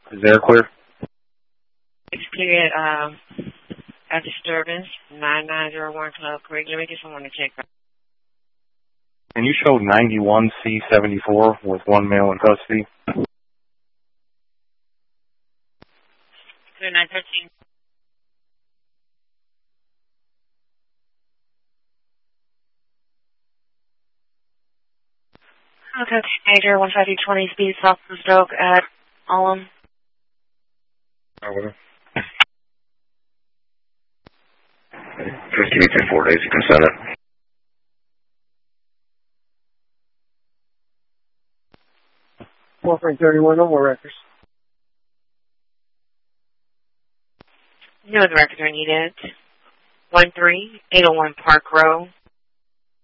Is there clear? It's clear at disturbance, 9901 Club Creek. Let me get someone to check that. And you showed 91C74 with one male in custody. Clear 913. Okay, Major 15020 speed south of stroke at Alum. Over. Just give me 4 days, you can send it. Frank 31, no more records. No, the records are needed. 13801 Park Row.